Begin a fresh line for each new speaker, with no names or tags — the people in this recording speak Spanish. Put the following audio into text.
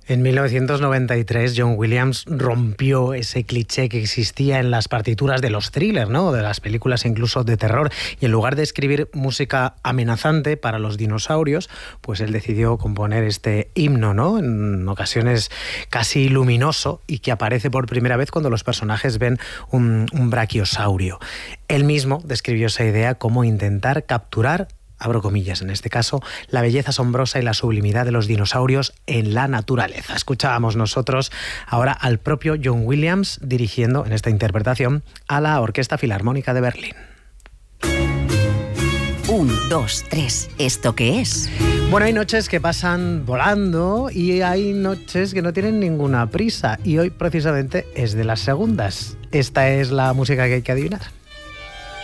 En 1993, John Williams rompió ese cliché que existía en las partituras de los thrillers, ¿no? De las películas incluso de terror. Y en lugar de escribir música amenazante para los dinosaurios, pues él decidió componer este himno, ¿no? En ocasiones casi luminoso y que aparece por primera vez cuando los personajes ven un brachiosaurio. Él mismo describió esa idea como intentar capturar, abro comillas en este caso, la belleza asombrosa y la sublimidad de los dinosaurios en la naturaleza. Escuchábamos nosotros ahora al propio John Williams dirigiendo en esta interpretación a la Orquesta Filarmónica de Berlín.
1, 2, 3. ¿Esto qué es?
Bueno, hay noches que pasan volando y hay noches que no tienen ninguna prisa. Y hoy precisamente es de las segundas. Esta es la música que hay que adivinar.